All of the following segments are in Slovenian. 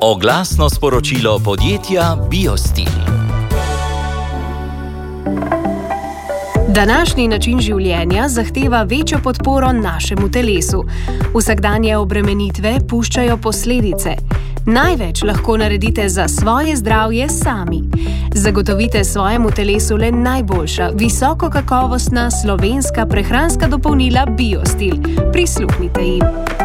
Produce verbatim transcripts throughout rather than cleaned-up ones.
Oglasno sporočilo podjetja Biostil. Današnji način življenja zahteva večjo podporo našemu telesu. Vsakdanje obremenitve puščajo posledice. Največ lahko naredite za svoje zdravje sami. Zagotovite svojemu telesu le najboljša, visoko kakovostna slovenska prehranska dopolnila Biostil. Prisluhnite jim.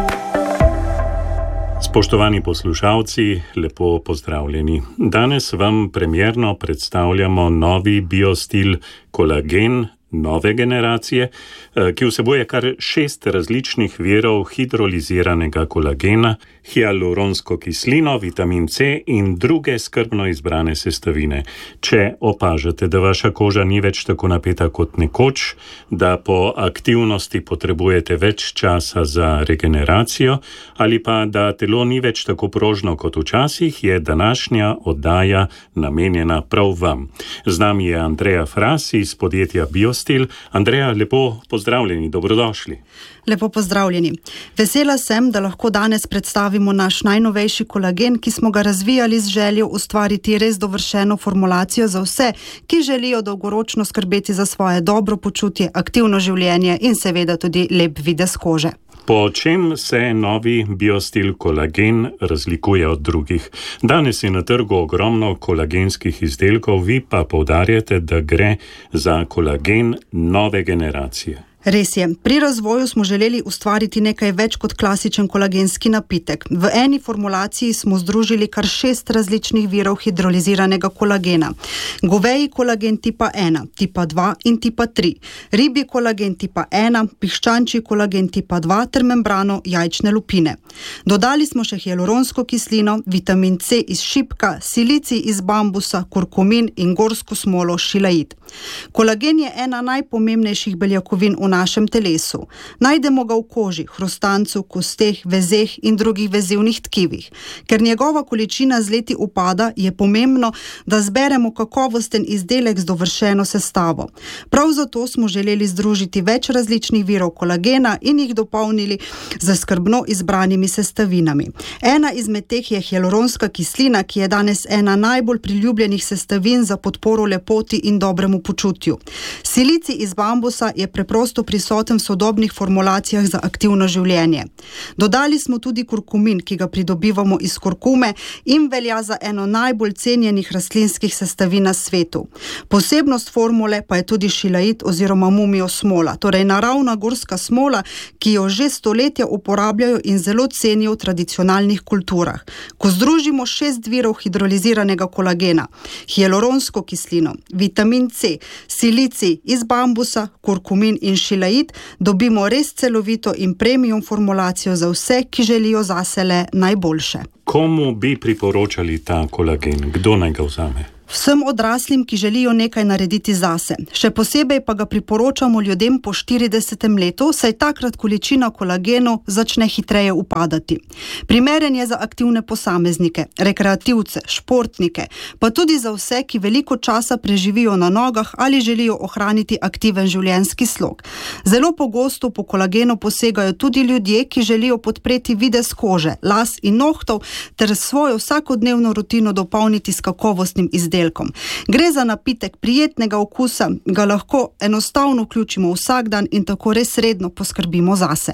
Spoštovani poslušalci, lepo pozdravljeni. Danes vam premierno predstavljamo novi Biostil kolagen nove generacije, ki vsebuje kar šest različnih virov hidroliziranega kolagena, hialuronsko kislino, vitamin C in druge skrbno izbrane sestavine. Če opažate, da vaša koža ni več tako napeta kot nekoč, da po aktivnosti potrebujete več časa za regeneracijo ali pa da telo ni več tako prožno kot včasih, je današnja oddaja namenjena prav vam. Z nami je Andreja Fras iz podjetja Biostil. Andreja, lepo pozdravljeni, dobrodošli. Lepo pozdravljeni. Vesela sem, da lahko danes predstavimo naš najnovejši kolagen, ki smo ga razvijali z željo ustvariti res dovršeno formulacijo za vse, ki želijo dolgoročno skrbeti za svoje dobro počutje, aktivno življenje in seveda tudi lep videz kože. Po čem se novi Biostil kolagen razlikuje od drugih? Danes je na trgu ogromno kolagenskih izdelkov, vi pa poudarjate, da gre za kolagen nove generacije. Res je. Pri razvoju smo želeli ustvariti nekaj več kot klasičen kolagenski napitek. V eni formulaciji smo združili kar šest različnih virov hidroliziranega kolagena. Goveji kolagen tipa ena, tipa dva in tipa tri, ribji kolagen tipa ena, piščančji kolagen tipa dva ter membrano jajčne lupine. Dodali smo še hialuronsko kislino, vitamin C iz šipka, silicij iz bambusa, kurkumin in gorsko smolo šilaid. Kolagen je ena najpomembnejših beljakovin v našem telesu. Najdemo ga v koži, hrustancu, kosteh, vezeh in drugih vezivnih tkivih. Ker njegova količina z leti upada, je pomembno, da zberemo kakovosten izdelek z dovršeno sestavo. Prav zato smo želeli združiti več različnih virov kolagena in jih dopolnili z skrbno izbranimi sestavinami. Ena izmed teh je hialuronska kislina, ki je danes ena najbolj priljubljenih sestavin za podporo lepoti in dobremu počutju. Silicij iz bambusa je preprosto prisoten v sodobnih formulacijah za aktivno življenje. Dodali smo tudi kurkumin, ki ga pridobivamo iz kurkume in velja za eno najbolj cenjenih rastlinskih sestavin na svetu. Posebnost formule pa je tudi šilaid oziroma mumio smola, torej naravna gorska smola, ki jo že stoletja uporabljajo in zelo cenijo v tradicionalnih kulturah. Ko združimo šest virov hidroliziranega kolagena, hialuronsko kislino, vitamin C, silicij iz bambusa, kurkumin in šilaid, dobimo res celovito in premium formulacijo za vse, ki želijo zase le najboljše. Komu bi priporočali ta kolagen? Kdo naj ga vzame? Vsem odraslim, ki želijo nekaj narediti zase. Še posebej pa ga priporočamo ljudem po štiridesetem letu, saj takrat količina kolagenu začne hitreje upadati. Primeren je za aktivne posameznike, rekreativce, športnike, pa tudi za vse, ki veliko časa preživijo na nogah ali želijo ohraniti aktiven življenjski slog. Zelo pogosto po kolagenu posegajo tudi ljudje, ki želijo podpreti videz kože, las in nohtov ter svojo vsakodnevno rutino dopolniti s kakovostnim izdelkom. Gre za napitek prijetnega okusa, ga lahko enostavno vključimo vsak dan in tako res redno poskrbimo zase.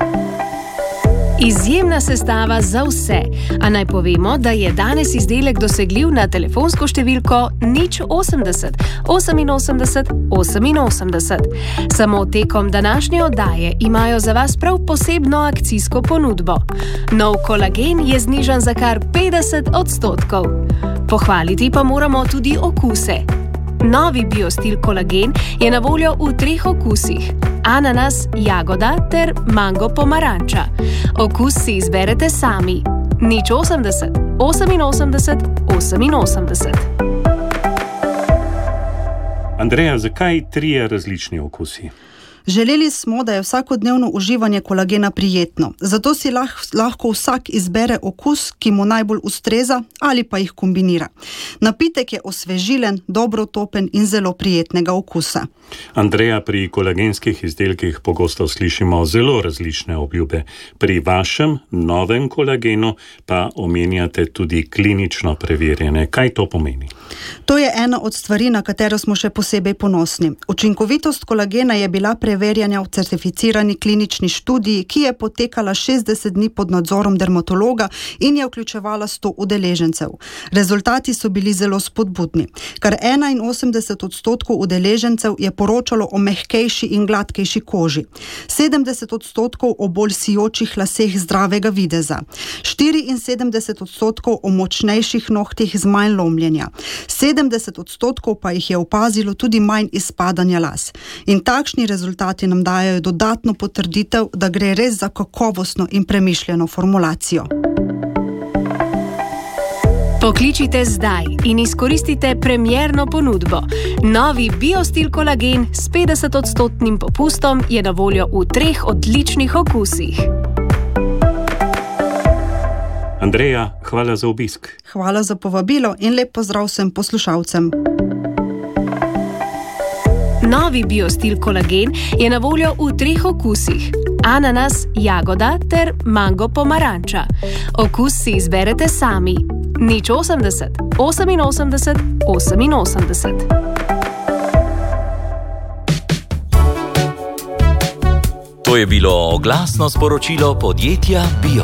Izjemna sestava za vse, a naj povemo, da je danes izdelek dosegljiv na telefonsko številko nič osemdeset oseminosemdeset oseminosemdeset. Samo tekom današnje oddaje imajo za vas prav posebno akcijsko ponudbo. Nov kolagen je znižan za kar petdeset odstotkov. Pohvaliti pa moramo tudi okuse. Novi Biostil kolagen je na voljo v treh okusih: ananas, jagoda ter mango pomaranča. Okus si izberete sami. nič osemdeset oseminosemdeset oseminosemdeset. Andreja, zakaj trije različni okusi? Želeli smo, da je vsakodnevno uživanje kolagena prijetno, zato si lahko vsak izbere okus, ki mu najbolj ustreza ali pa jih kombinira. Napitek je osvežilen, dobro topen in zelo prijetnega okusa. Andreja, pri kolagenskih izdelkih pogosto slišimo zelo različne obljube. Pri vašem novem kolagenu pa omenjate tudi klinično preverjene. Kaj to pomeni? To je ena od stvari, na katero smo še posebej ponosni. Učinkovitost kolagena je bila preverjena v certificirani klinični študiji, ki je potekala šestdeset dni pod nadzorom dermatologa in je vključevala sto udeležencev. Rezultati so bili zelo spodbudni. Kar enainosemdeset odstotkov udeležencev je poročalo o mehkejši in gladkejši koži, sedemdeset odstotkov o bolj sijočih laseh zdravega videza, štiriinsedemdeset odstotkov o močnejših nohtih z manj lomljenja, sedemdeset odstotkov pa jih je opazilo tudi manj izpadanja las. In takšni rezultati nam dajo dodatno potrditev, da gre res za kakovostno in premišljeno formulacijo. Pokličite zdaj in izkoristite premierno ponudbo. Novi Biostil kolagen s petdeset odstotnim popustom je na voljo v treh odličnih okusih. Andreja, hvala za obisk. Hvala za povabilo in lep pozdrav vsem poslušalcem. Novi Biostil kolagen je na voljo v treh okusih: ananas, jagoda ter mango pomaranča. Okus si izberete sami. nič osemdeset, oseminosemdeset, oseminosemdeset. To je bilo oglasno sporočilo podjetja Bio.